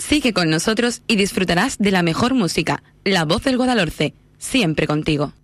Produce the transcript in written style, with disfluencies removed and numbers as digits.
Sigue con nosotros y disfrutarás de la mejor música, La Voz del Guadalhorce, siempre contigo.